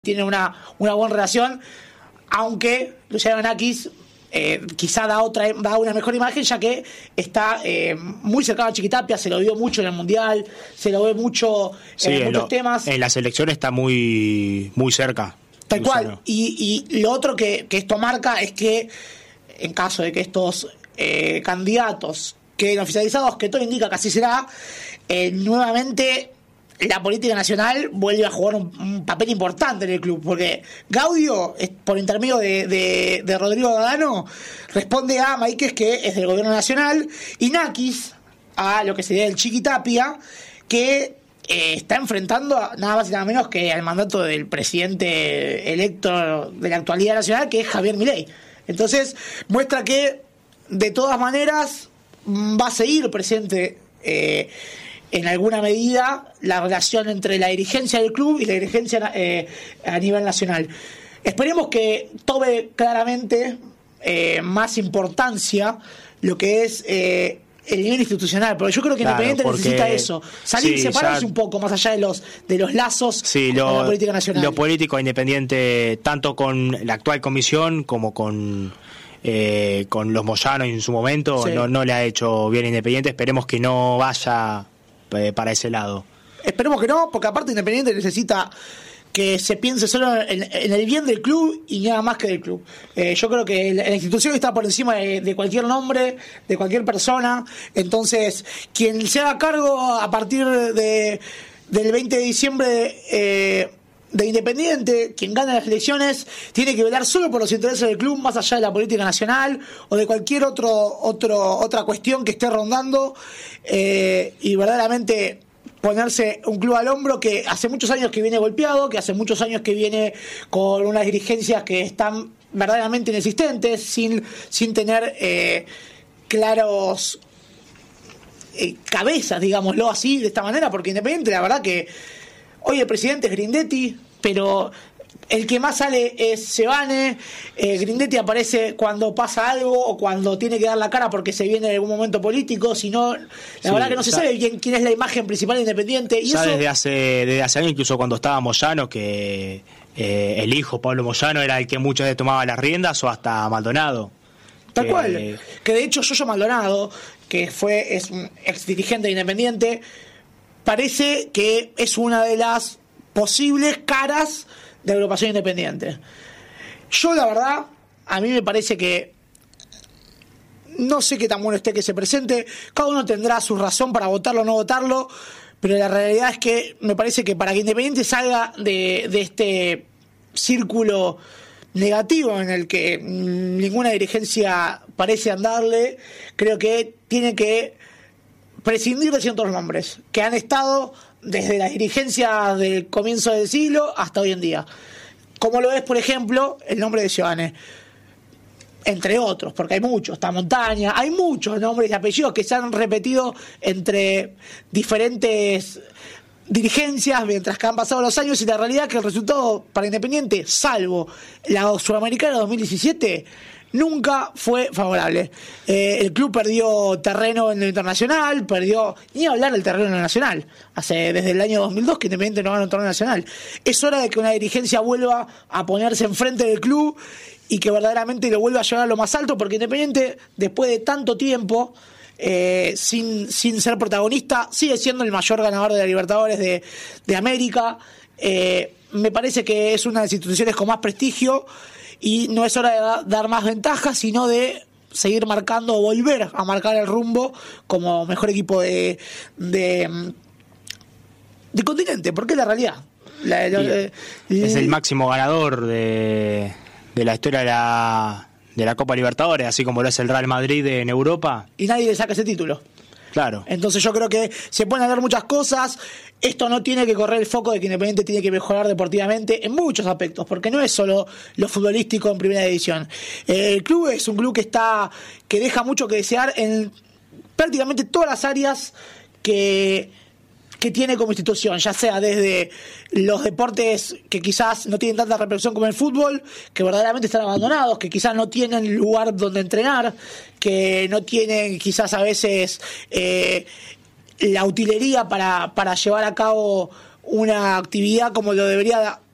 tienen una buena relación, aunque Luciano Banakis quizá da una mejor imagen, ya que está muy cercano a Chiquitapia, se lo vio mucho en el Mundial, se lo ve mucho en muchos temas. En la selección está muy cerca. Tal cual. Y lo otro que esto marca es que en caso de que estos candidatos queden oficializados, que todo indica que así será, nuevamente la política nacional vuelve a jugar un papel importante en el club, porque Gaudio, por intermedio de Rodrigo Gadano, responde a Maíquez, que es del gobierno nacional, y Nakis a lo que sería el Chiquitapia, que está enfrentando nada más y nada menos que al mandato del presidente electo de la actualidad nacional, que es Javier Milei. Entonces muestra que de todas maneras va a seguir presente en alguna medida la relación entre la dirigencia del club y la dirigencia a nivel nacional. Esperemos que tome claramente más importancia lo que es el nivel institucional, porque yo creo que Independiente necesita eso, salir, separarse un poco más allá de los lazos con la política nacional. Lo político Independiente, tanto con la actual comisión como con los Moyano en su momento, no le ha hecho bien Independiente. Esperemos que no vaya para ese lado. Esperemos que no, porque aparte Independiente necesita que se piense solo en el bien del club y nada más que del club. Yo creo que la institución está por encima de cualquier nombre, de cualquier persona. Entonces, quien se haga cargo a partir del 20 de diciembre de Independiente, quien gane las elecciones, tiene que velar solo por los intereses del club, más allá de la política nacional o de cualquier otra cuestión que esté rondando, y verdaderamente ponerse un club al hombro que hace muchos años que viene golpeado, que hace muchos años que viene con unas dirigencias que están verdaderamente inexistentes, sin tener claros cabezas, digámoslo así, de esta manera, porque Independiente, la verdad que hoy el presidente es Grindetti, pero el que más sale es Sebane. Grindetti aparece cuando pasa algo o cuando tiene que dar la cara porque se viene en algún momento político, si no, la verdad que no se sabe bien quién es la imagen principal de Independiente. Y ya eso desde hace años, incluso cuando estaba Moyano, que el hijo Pablo Moyano era el que muchas veces tomaba las riendas, o hasta Maldonado. Tal cual. Que de hecho Yoyo Maldonado, que es un ex dirigente de Independiente, parece que es una de las posibles caras de agrupación Independiente. Yo, la verdad, a mí me parece que no sé qué tan bueno esté que se presente. Cada uno tendrá su razón para votarlo o no votarlo, pero la realidad es que me parece que para que Independiente salga de este círculo negativo en el que ninguna dirigencia parece andarle, creo que tiene que prescindir de ciertos nombres que han estado desde la dirigencia del comienzo del siglo hasta hoy en día, como lo es, por ejemplo, el nombre de Sebane, entre otros, porque hay muchos, está Montaña, hay muchos nombres y apellidos que se han repetido entre diferentes dirigencias mientras que han pasado los años, y la realidad es que el resultado para Independiente, salvo la Sudamericana 2017, nunca fue favorable. El club perdió terreno en lo internacional, ni hablar del terreno en lo nacional. Desde el año 2002 que Independiente no gana un torneo nacional. Es hora de que una dirigencia vuelva a ponerse enfrente del club y que verdaderamente lo vuelva a llevar a lo más alto, porque Independiente, después de tanto tiempo sin ser protagonista, sigue siendo el mayor ganador de la Libertadores de América. Me parece que es una de las instituciones con más prestigio, y no es hora de dar más ventajas, sino de seguir marcando o volver a marcar el rumbo como mejor equipo de continente, porque es la realidad. Es el máximo ganador de la historia de la Copa Libertadores, así como lo es el Real Madrid en Europa. Y nadie le saca ese título. Claro. Entonces yo creo que se pueden hablar muchas cosas. Esto no tiene que correr el foco de que Independiente tiene que mejorar deportivamente en muchos aspectos, porque no es solo lo futbolístico en primera división. El club es un club que deja mucho que desear en prácticamente todas las áreas que tiene como institución, ya sea desde los deportes que quizás no tienen tanta repercusión como el fútbol, que verdaderamente están abandonados, que quizás no tienen lugar donde entrenar, que no tienen quizás a veces la utilería para llevar a cabo una actividad como lo debería